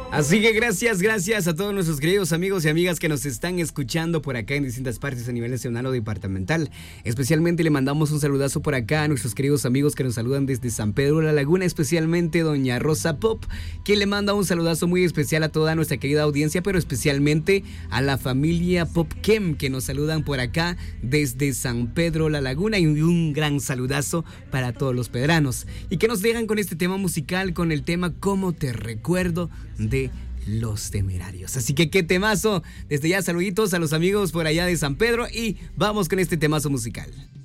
Así que gracias a todos nuestros queridos amigos y amigas que nos están escuchando por acá en distintas partes a nivel nacional o departamental. Especialmente le mandamos un saludazo por acá a nuestros queridos amigos que nos saludan desde San Pedro La Laguna, especialmente doña Rosa Pop, que le manda un saludazo muy especial a toda nuestra querida audiencia, pero especialmente a la familia Popkem que nos saludan por acá desde San Pedro La Laguna, y un gran saludazo para todos los pedranos. Y que nos dejan con este tema musical, con el tema Cómo te recuerdo de Los Temerarios. Así que qué temazo. Desde ya saluditos a los amigos por allá de San Pedro y vamos con este temazo musical.